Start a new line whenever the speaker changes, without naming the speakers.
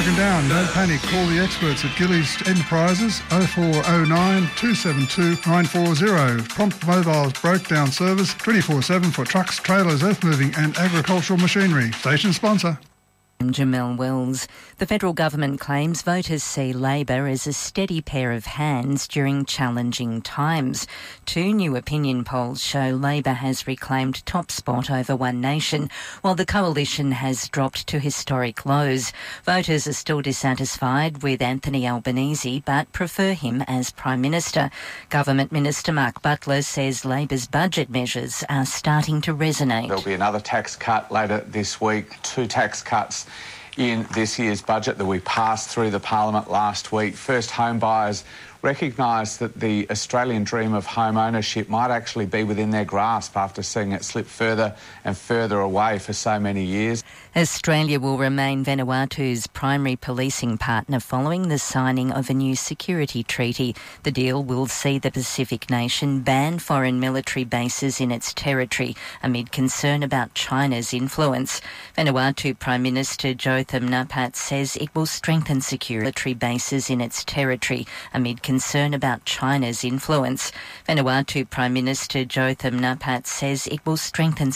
broken down. Don't panic. Call the experts at Gillies Enterprises 0409 272 940. Prompt mobile breakdown service 24/7 for trucks, trailers, earth moving and agricultural machinery. Station sponsor.
I'm Jamel Wells. The federal government claims voters see Labor as a steady pair of hands during challenging times. 2 new opinion polls show Labor has reclaimed top spot over One Nation, while the coalition has dropped to historic lows. Voters are still dissatisfied with Anthony Albanese but prefer him as Prime Minister. Government Minister Mark Butler says Labor's budget measures are starting to resonate.
There'll be another tax cut later this week, 2 tax cuts in this year's budget that we passed through the Parliament last week. First home buyers recognise that the Australian dream of home ownership might actually be within their grasp after seeing it slip further and further away for so many years.
Australia will remain Vanuatu's primary policing partner following the signing of a new security treaty. The deal will see the Pacific nation ban foreign military bases in its territory amid concern about China's influence. Vanuatu Prime Minister Jotham Napat says it will strengthen military bases in its territory amid concern about China's influence. Vanuatu Prime Minister Jotham Napat says it will strengthen